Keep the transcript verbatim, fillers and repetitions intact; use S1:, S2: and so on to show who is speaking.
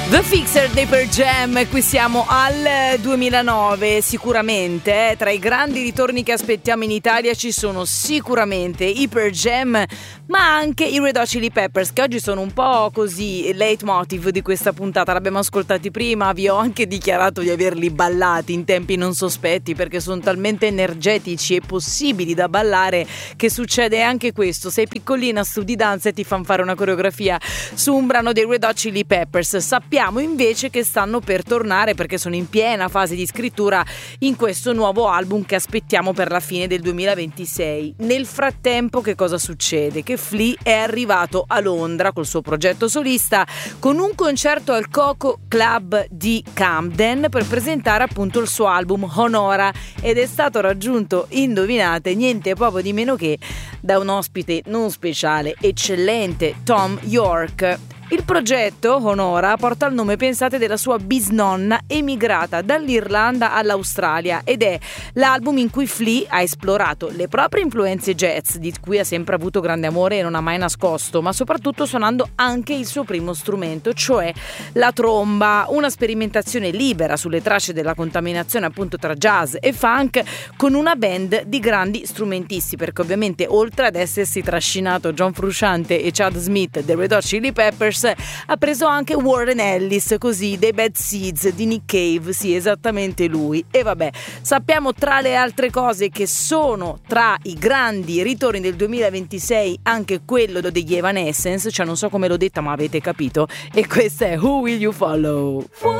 S1: The Fixer dei Pearl Jam, qui siamo al duemilanove, sicuramente eh, tra i grandi ritorni che aspettiamo in Italia ci sono sicuramente i Pearl Jam, ma anche i Red Hot Chili Peppers, che oggi sono un po' così il leitmotiv di questa puntata. L'abbiamo ascoltati prima, vi ho anche dichiarato di averli ballati in tempi non sospetti, perché sono talmente energetici e possibili da ballare che succede anche questo: sei piccolina, studi danza e ti fanno fare una coreografia su un brano dei Red Hot Chili Peppers. Sappiamo invece che stanno per tornare, perché sono in piena fase di scrittura in questo nuovo album che aspettiamo per la fine del duemilaventisei. Nel frattempo che cosa succede? Che Flea è arrivato a Londra col suo progetto solista con un concerto al Coco Club di Camden per presentare appunto il suo album Honora, ed è stato raggiunto, indovinate, niente poco di meno che da un ospite non speciale, eccellente, Thom Yorke. Il progetto Honora porta il nome, pensate, della sua bisnonna emigrata dall'Irlanda all'Australia, ed è l'album in cui Flea ha esplorato le proprie influenze jazz, di cui ha sempre avuto grande amore e non ha mai nascosto, ma soprattutto suonando anche il suo primo strumento, cioè la tromba, una sperimentazione libera sulle tracce della contaminazione appunto tra jazz e funk, con una band di grandi strumentisti, perché ovviamente oltre ad essersi trascinato John Frusciante e Chad Smith dei Red Hot Chili Peppers, ha preso anche Warren Ellis, così, dei Bad Seeds, di Nick Cave, sì, esattamente lui. E vabbè, sappiamo tra le altre cose che sono tra i grandi ritorni del duemilaventisei anche quello degli Evanescence, cioè non so come l'ho detta ma avete capito, e questa è Who Will You Follow?